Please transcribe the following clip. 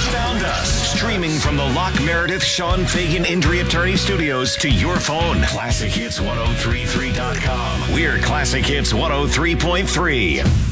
Found us. Streaming from the Locke Meredith Sean Fagan Injury Attorney Studios to your phone. ClassicHits1033.com. We're Classic Hits 103.3.